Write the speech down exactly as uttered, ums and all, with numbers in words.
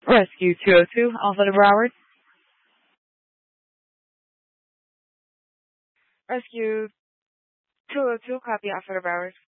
Rescue two oh two, Alpha to Broward. Rescue two oh two, copy Alpha to Broward.